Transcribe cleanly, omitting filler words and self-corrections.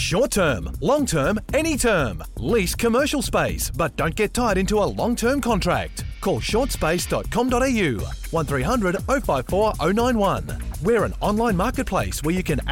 Short term, long term, any term. Lease commercial space, but don't get tied into a long-term contract. Call shortspace.com.au 1300 054 091. We're an online marketplace where you can